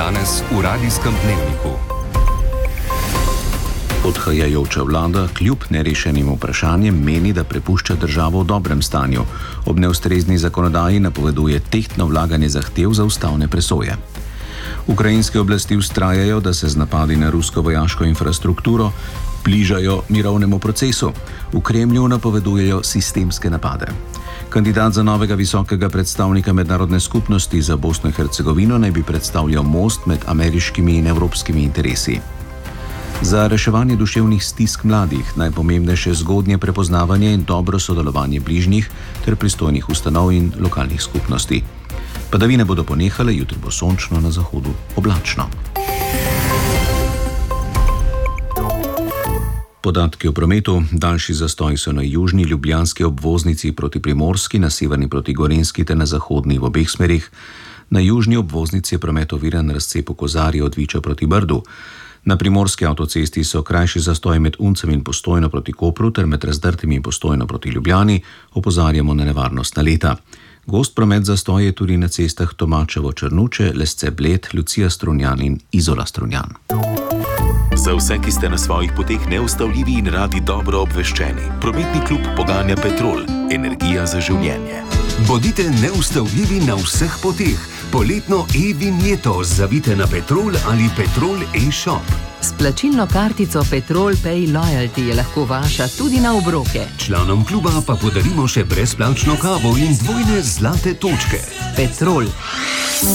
Danes v Radijskem dnevniku. Odhajajoča vlada kljub nerešenim vprašanjem meni, da prepušča državo v dobrem stanju. Ob neustrezni zakonodaji napoveduje tehtno vlaganje zahtev za ustavne presoje. Ukrajinske oblasti vztrajajo, da se z napadi na rusko vojaško infrastrukturo bližajo mirovnemu procesu. V Kremlju napovedujejo sistemske napade. Kandidat za novega visokega predstavnika mednarodne skupnosti za Bosno in Hercegovino naj bi predstavljal most med ameriškimi in evropskimi interesi. Za reševanje duševnih stisk mladih najpomembnejše zgodnje prepoznavanje in dobro sodelovanje bližnjih ter pristojnih ustanov in lokalnih skupnosti. Padavine bodo ponehale, jutri bo sončno, na zahodu oblačno. Podatki o prometu. Daljši zastoji so na južni ljubljanski obvoznici proti Primorski, na severni proti Gorenjski ter na zahodni v obeh smerih. Na južni obvoznici je promet oviran na razcepu Kozarje od Viča proti Brdu. Na primorski avtocesti so krajši zastoji med Uncem in Postojno proti Kopru ter med Razdrtimi in Postojno proti Ljubljani. Opozarjamo na nevarnost naleta. Gost promet zastoje tudi na cestah Tomačevo-Črnuče, Lesce-Bled, Lucija-Strunjan in Izola-Strunjan. Za vse, ki ste na svojih poteh neustavljivi in radi dobro obveščeni, prometni klub poganja Petrol, energija za življenje. Bodite neustavljivi na vseh poteh. Poletno e-vinjeto zavite na Petrol ali Petrol e-shop. S plačilno kartico Petrol Pay Loyalty je lahko vaša tudi na obroke. Članom kluba pa podarimo še brezplačno kavo in dvojne zlate točke. Petrol.